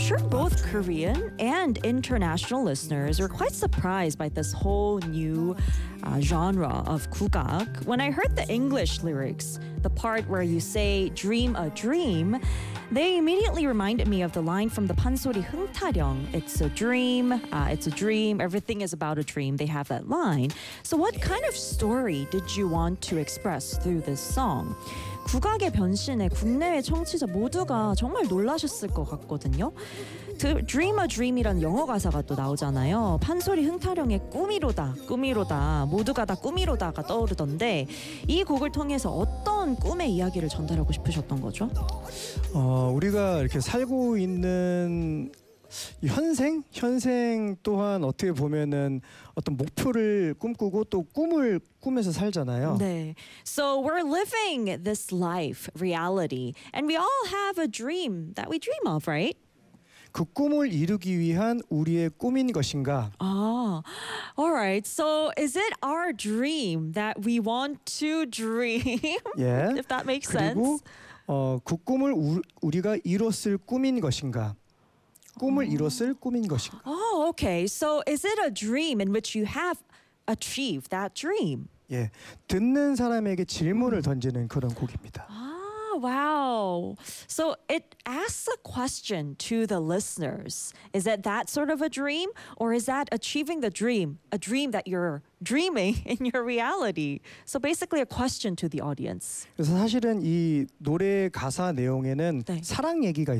sure both Korean and international listeners were quite surprised by this whole new genre of 국악. When I heard the English lyrics, the part where you say dream a dream, they immediately reminded me of the line from the 판소리 흥타령. It's a dream, everything is about a dream. They have that line. So what kind of story did you want to express through this song? 국악의 변신에 국내외 청취자 모두가 정말 놀라셨을 것 같거든요. Dream a Dream이라는 영어 가사가 또 나오잖아요. 판소리 흥타령의 꿈이로다 모두가 다 꿈이로다가 떠오르던데 이 곡을 통해서 어떤 꿈의 이야기를 전달하고 싶으셨던 거죠? 우리가 이렇게 살고 있는 현생 또한 어떻게 보면은 어떤 목표를 꿈꾸고 또 꿈을 꾸면서 살잖아요. 네. So we're living this life, reality, and we all have a dream that we dream of, right? 그 꿈을 이루기 위한 우리의 꿈인 것인가? All right. So is it our dream that we want to dream? 예. If that makes 그리고 sense. 그 꿈을 우리가 이뤘을 꿈인 것인가? 꿈을 이뤘을 꿈인 것인가? Oh, okay. So is it a dream in which you have achieved that dream? 예. 듣는 사람에게 질문을 던지는 그런 곡입니다. Wow. So it asks a question to the listeners. Is it that sort of a dream? Or is that achieving the dream, a dream that you're dreaming in your reality? So basically a question to the audience. 그래서 사실은 이 노래 가사 내용에는 네. 사랑 얘기가